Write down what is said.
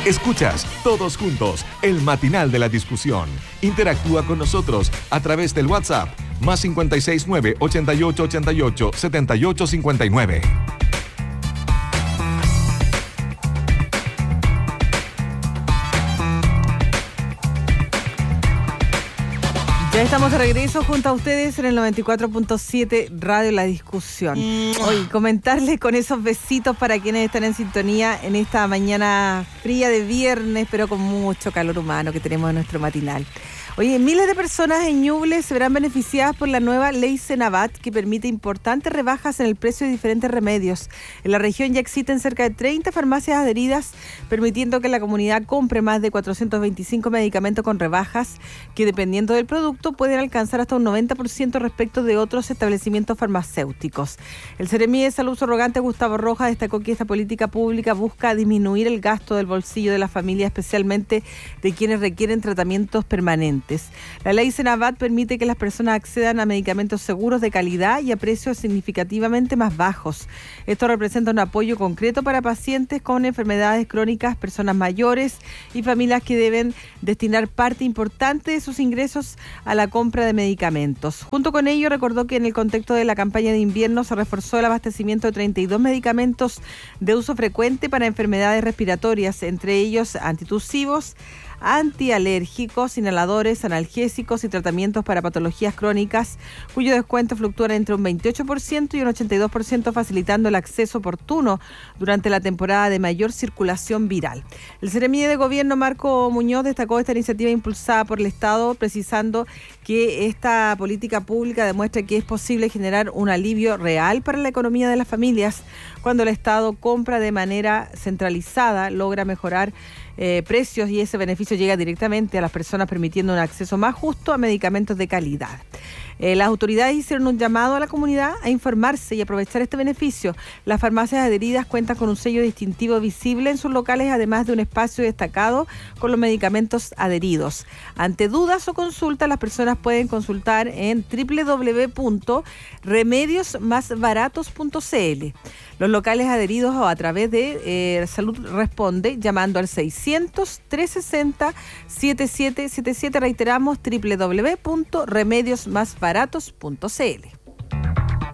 Escuchas Todos Juntos, el matinal de la discusión. Interactúa con nosotros a través del WhatsApp, más 569 8888 7859. Ya estamos de regreso junto a ustedes en el 94.7 Radio La Discusión. Hoy comentarles con esos besitos para quienes están en sintonía en esta mañana fría de viernes, pero con mucho calor humano que tenemos en nuestro matinal. Oye, miles de personas en Ñuble se verán beneficiadas por la nueva ley Senabat, que permite importantes rebajas en el precio de diferentes remedios. En la región ya existen cerca de 30 farmacias adheridas, permitiendo que la comunidad compre más de 425 medicamentos con rebajas, que dependiendo del producto pueden alcanzar hasta un 90% respecto de otros establecimientos farmacéuticos. El Seremi de Salud Surrogante, Gustavo Rojas, destacó que esta política pública busca disminuir el gasto del bolsillo de la familia, especialmente de quienes requieren tratamientos permanentes. La ley Senabat permite que las personas accedan a medicamentos seguros de calidad y a precios significativamente más bajos. Esto representa un apoyo concreto para pacientes con enfermedades crónicas, personas mayores y familias que deben destinar parte importante de sus ingresos a la compra de medicamentos. Junto con ello, recordó que en el contexto de la campaña de invierno se reforzó el abastecimiento de 32 medicamentos de uso frecuente para enfermedades respiratorias, entre ellos antitusivos, antialérgicos, inhaladores, analgésicos y tratamientos para patologías crónicas, cuyo descuento fluctúa entre un 28% y un 82%, facilitando el acceso oportuno durante la temporada de mayor circulación viral. El Seremi de Gobierno, Marco Muñoz, destacó esta iniciativa impulsada por el Estado, precisando que esta política pública demuestra que es posible generar un alivio real para la economía de las familias cuando el Estado compra de manera centralizada, logra mejorar precios y ese beneficio llega directamente a las personas, permitiendo un acceso más justo a medicamentos de calidad. Las autoridades hicieron un llamado a la comunidad a informarse y aprovechar este beneficio. Las farmacias adheridas cuentan con un sello distintivo visible en sus locales, además de un espacio destacado con los medicamentos adheridos. Ante dudas o consultas, las personas pueden consultar en www.remediosmasbaratos.cl. Los locales adheridos o a través de Salud Responde, llamando al 600-360-7777. Reiteramos, www.remediosmasbaratos.cl.